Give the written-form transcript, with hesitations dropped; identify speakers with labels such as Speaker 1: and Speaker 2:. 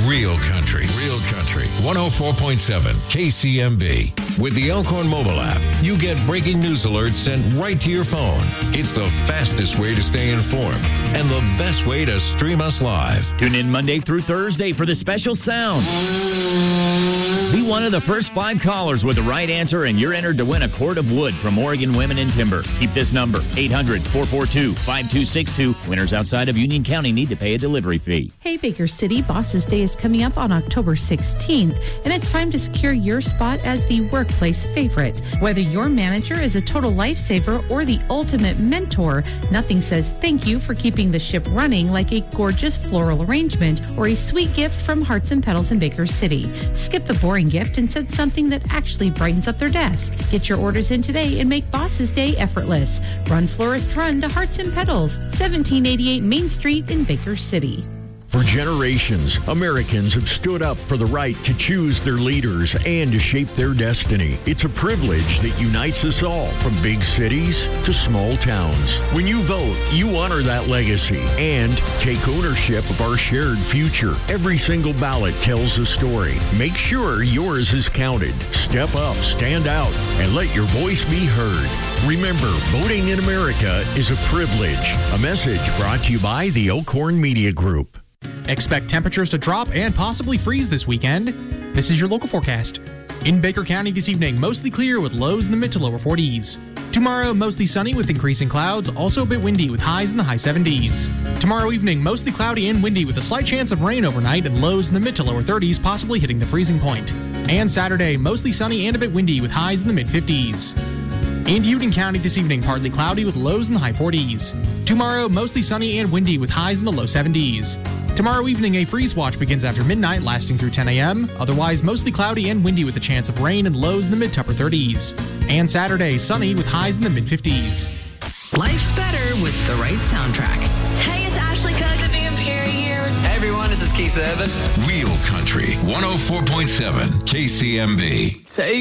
Speaker 1: Real country. 104.7 KCMB. With the Elkhorn mobile app, you get breaking news alerts sent right to your phone. It's the fastest way to stay informed and the best way to stream us live.
Speaker 2: Tune in Monday through Thursday for the special sound. Be one of the first 5 callers with the right answer, and you're entered to win a cord of wood from Oregon Women in Timber. Keep this number, 800-442-5262. Winners outside of Union County need to pay a delivery fee.
Speaker 3: Hey, Baker City, Bosses Day is coming up on October 16th, and it's time to secure your spot as the workplace favorite. Whether your manager is a total lifesaver or the ultimate mentor, nothing says thank you for keeping the ship running like a gorgeous floral arrangement or a sweet gift from Hearts and Petals in Baker City. Skip the boring gift and send something that actually brightens up their desk. Get your orders in today and make Bosses Day effortless. Run Florist Run to Hearts and Petals, 1788 Main Street in Baker City.
Speaker 4: For generations, Americans have stood up for the right to choose their leaders and to shape their destiny. It's a privilege that unites us all, from big cities to small towns. When you vote, you honor that legacy and take ownership of our shared future. Every single ballot tells a story. Make sure yours is counted. Step up, stand out, and let your voice be heard. Remember, voting in America is a privilege. A message brought to you by the Elkhorn Media Group.
Speaker 5: Expect temperatures to drop and possibly freeze this weekend. This is your local forecast. In Baker County this evening, mostly clear with lows in the mid to lower 40s. Tomorrow, mostly sunny with increasing clouds, also a bit windy with highs in the high 70s. Tomorrow evening, mostly cloudy and windy with a slight chance of rain overnight and lows in the mid to lower 30s, possibly hitting the freezing point. And Saturday, mostly sunny and a bit windy with highs in the mid 50s. In Union County this evening, partly cloudy with lows in the high 40s. Tomorrow, mostly sunny and windy with highs in the low 70s. Tomorrow evening, a freeze watch begins after midnight, lasting through 10 a.m. Otherwise, mostly cloudy and windy with a chance of rain and lows in the mid to upper 30s. And Saturday, sunny with highs in the mid 50s.
Speaker 6: Life's better with the right soundtrack.
Speaker 7: Hey, it's Ashley Cook. Vivian Perry here.
Speaker 8: Hey, everyone, this is Keith Urban.
Speaker 1: Real country. 104.7 KCMB.
Speaker 8: Take